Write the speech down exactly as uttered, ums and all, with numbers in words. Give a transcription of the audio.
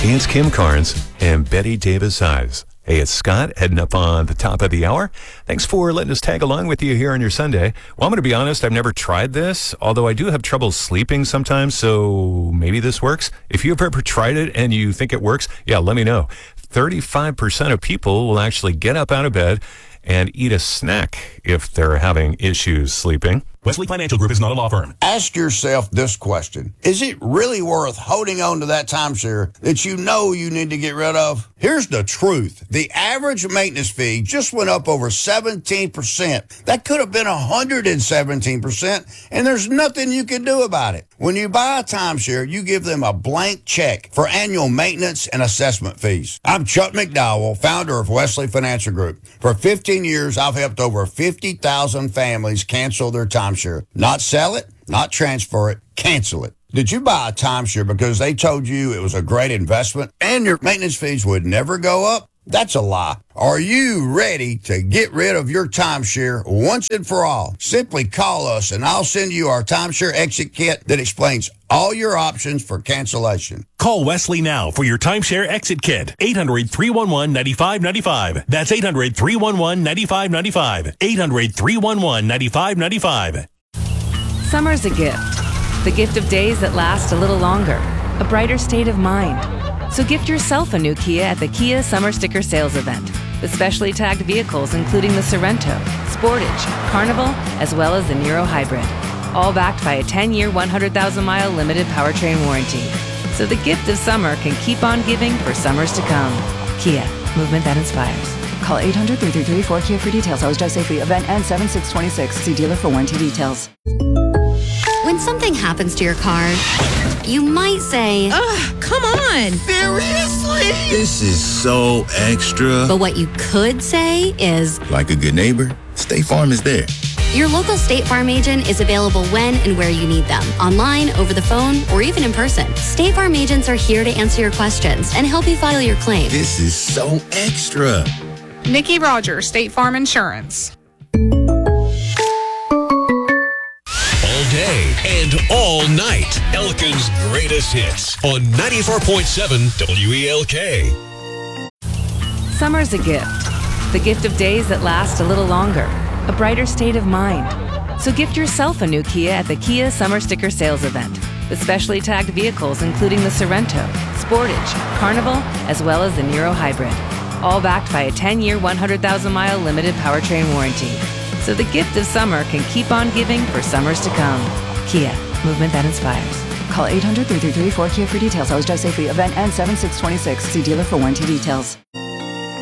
It's Kim Carnes and Betty Davis Eyes. Hey, it's Scott heading up on the top of the hour. Thanks for letting us tag along with you here on your Sunday. Well, I'm going to be honest, I've never tried this, although I do have trouble sleeping sometimes, so maybe this works. If you've ever tried it and you think it works, yeah, let me know. thirty-five percent of people will actually get up out of bed and eat a snack if they're having issues sleeping. Wesley Financial Group is not a law firm. Ask yourself this question. Is it really worth holding on to that timeshare that you know you need to get rid of? Here's the truth. The average maintenance fee just went up over seventeen percent. That could have been one hundred seventeen percent, and there's nothing you can do about it. When you buy a timeshare, you give them a blank check for annual maintenance and assessment fees. I'm Chuck McDowell, founder of Wesley Financial Group. For fifteen years, I've helped over fifty thousand families cancel their timeshare. Not sell it, not transfer it, cancel it. Did you buy a timeshare because they told you it was a great investment and your maintenance fees would never go up? That's a lie. Are you ready to get rid of your timeshare once and for all? Simply call us and I'll send you our timeshare exit kit that explains all your options for cancellation. Call Wesley now for your timeshare exit kit. eight hundred, three one one, nine five nine five. That's eight hundred, three one one, nine five nine five. eight hundred, three one one, nine five nine five. Summer's a gift. The gift of days that last a little longer. A brighter state of mind. So gift yourself a new Kia at the Kia Summer Sticker Sales Event. With specially tagged vehicles including the Sorento, Sportage, Carnival, as well as the Niro Hybrid. All backed by a ten-year, one hundred thousand mile limited powertrain warranty. So the gift of summer can keep on giving for summers to come. Kia, movement that inspires. Call eight hundred, three three three, four K I A for details. Always drive safely. Event ends seven six twenty-six. See dealer for warranty details. When something happens to your car, you might say, ugh, come on. Seriously? This is so extra. But what you could say is, like a good neighbor, State Farm is there. Your local State Farm agent is available when and where you need them. Online, over the phone, or even in person. State Farm agents are here to answer your questions and help you file your claim. This is so extra. Nikki Rogers, State Farm Insurance. All day and all night. Elkin's greatest hits on ninety-four point seven W E L K. Summer's a gift. The gift of days that last a little longer. A brighter state of mind. So gift yourself a new Kia at the Kia Summer Sticker Sales Event. With specially tagged vehicles including the Sorento, Sportage, Carnival, as well as the Niro Hybrid. All backed by a ten-year, one hundred thousand mile limited powertrain warranty. So the gift of summer can keep on giving for summers to come. Kia, movement that inspires. Call eight hundred, three three three, four K I A for details. Always drive safely. Event ends seven six twenty-six. See dealer for warranty details.